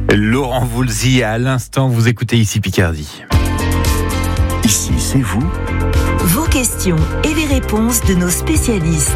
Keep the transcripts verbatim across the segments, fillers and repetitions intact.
Laurent Voulzy, à l'instant, vous écoutez ici Picardie. Ici, c'est vous. Vos questions et les réponses de nos spécialistes.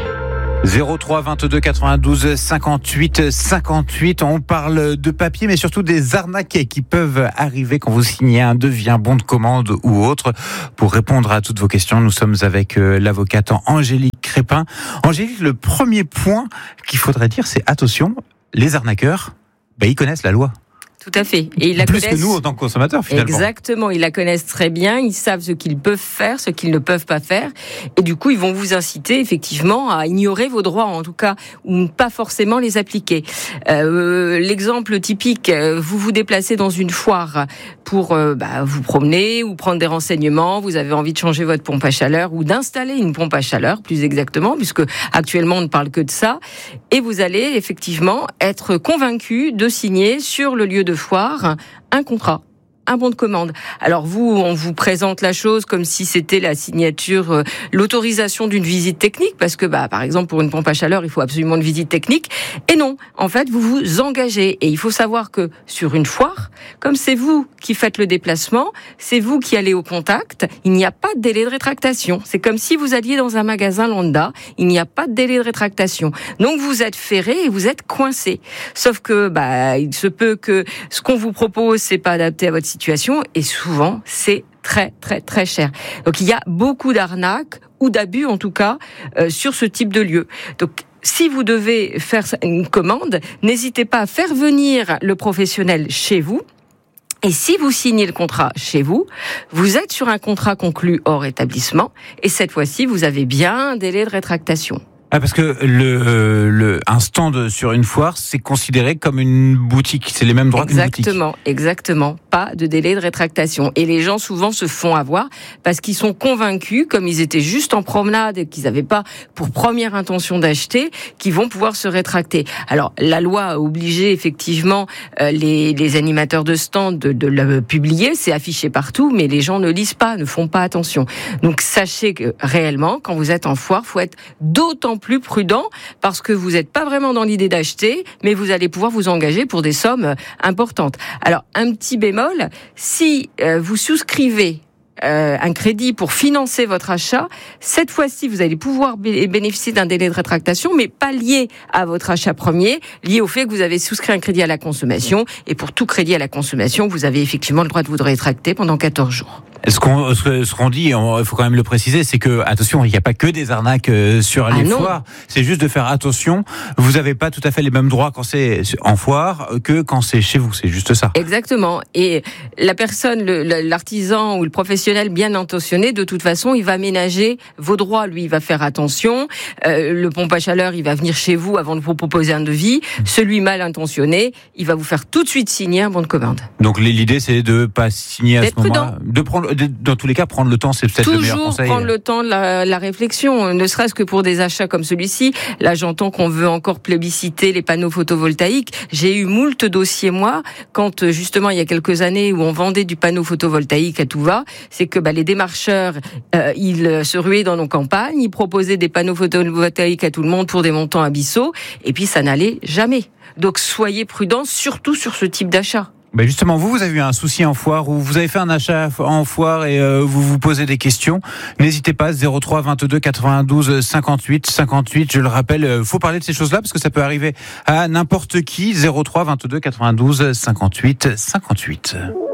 zéro trois vingt-deux quatre-vingt-douze cinquante-huit cinquante-huit. On parle de papier, mais surtout des arnaques qui peuvent arriver quand vous signez un devis, un bon de commande ou autre. Pour répondre à toutes vos questions, nous sommes avec l'avocate Angélique Crépin. Angélique, le premier point qu'il faudrait dire, c'est attention, les arnaqueurs, ben, ils connaissent la loi. Tout à fait. Et ils la Plus connaissent... que nous en tant que consommateurs, finalement. Exactement. Ils la connaissent très bien. Ils savent ce qu'ils peuvent faire, ce qu'ils ne peuvent pas faire. Et du coup, ils vont vous inciter, effectivement, à ignorer vos droits, en tout cas, ou pas forcément les appliquer. Euh, l'exemple typique, vous vous déplacez dans une foire pour euh, bah, vous promener ou prendre des renseignements. Vous avez envie de changer votre pompe à chaleur ou d'installer une pompe à chaleur, plus exactement, puisque actuellement, on ne parle que de ça. Et vous allez, effectivement, être convaincu de signer sur le lieu de foire un contrat, un bon de commande. Alors vous, on vous présente la chose comme si c'était la signature, euh, l'autorisation d'une visite technique, parce que bah par exemple pour une pompe à chaleur, il faut absolument une visite technique. Et non, en fait, vous vous engagez. Et il faut savoir que sur une foire, comme c'est vous qui faites le déplacement, c'est vous qui allez au contact, il n'y a pas de délai de rétractation. C'est comme si vous alliez dans un magasin lambda, il n'y a pas de délai de rétractation. Donc vous êtes ferré et vous êtes coincé. Sauf que bah il se peut que ce qu'on vous propose, c'est pas adapté à votre situation, et souvent c'est très très très cher. Donc il y a beaucoup d'arnaques ou d'abus en tout cas euh, sur ce type de lieu. Donc si vous devez faire une commande, n'hésitez pas à faire venir le professionnel chez vous. Et si vous signez le contrat chez vous, vous êtes sur un contrat conclu hors établissement, et cette fois-ci vous avez bien un délai de rétractation. Ah, parce que le, le, un stand sur une foire, c'est considéré comme une boutique. C'est les mêmes droits qu'une boutique. Exactement, exactement. Pas de délai de rétractation. Et les gens, souvent, se font avoir parce qu'ils sont convaincus, comme ils étaient juste en promenade et qu'ils n'avaient pas pour première intention d'acheter, qu'ils vont pouvoir se rétracter. Alors, la loi a obligé, effectivement, euh, les, les animateurs de stand de, de le publier. C'est affiché partout, mais les gens ne lisent pas, ne font pas attention. Donc, sachez que, réellement, quand vous êtes en foire, faut être d'autant plus prudent, parce que vous n'êtes pas vraiment dans l'idée d'acheter, mais vous allez pouvoir vous engager pour des sommes importantes. Alors, un petit bémol, si euh, vous souscrivez Euh, un crédit pour financer votre achat, cette fois-ci, vous allez pouvoir bé- bénéficier d'un délai de rétractation, mais pas lié à votre achat premier, lié au fait que vous avez souscrit un crédit à la consommation, et pour tout crédit à la consommation, vous avez effectivement le droit de vous rétracter pendant quatorze jours. Ce qu'on, ce qu'on dit, il faut quand même le préciser, c'est que, attention, il n'y a pas que des arnaques sur les ah foires. C'est juste de faire attention. Vous n'avez pas tout à fait les mêmes droits quand c'est en foire que quand c'est chez vous. C'est juste ça. Exactement. Et la personne, le, l'artisan ou le professionnel bien intentionné, de toute façon, il va ménager vos droits. Lui, il va faire attention. Euh, le pompe à chaleur, il va venir chez vous avant de vous proposer un devis. Celui mal intentionné, il va vous faire tout de suite signer un bon de commande. Donc l'idée, c'est de pas signer à D'être ce moment-là, prudent. de prendre, dans tous les cas, prendre le temps, c'est peut-être Toujours le meilleur conseil. Toujours prendre le temps de la, la réflexion, ne serait-ce que pour des achats comme celui-ci. Là, j'entends qu'on veut encore plébisciter les panneaux photovoltaïques. J'ai eu moult dossiers, moi, quand justement, il y a quelques années, où on vendait du panneau photovoltaïque à tout va, c'est que bah, les démarcheurs, euh, ils se ruaient dans nos campagnes, ils proposaient des panneaux photovoltaïques à tout le monde pour des montants abyssaux, et puis ça n'allait jamais. Donc, soyez prudents, surtout sur ce type d'achat. Ben justement, vous, vous avez eu un souci en foire, ou vous avez fait un achat en foire et euh, vous vous posez des questions. N'hésitez pas, zéro trois vingt-deux quatre-vingt-douze cinquante-huit cinquante-huit. Je le rappelle, euh, faut parler de ces choses-là parce que ça peut arriver à n'importe qui. zéro trois vingt-deux quatre-vingt-douze cinquante-huit cinquante-huit.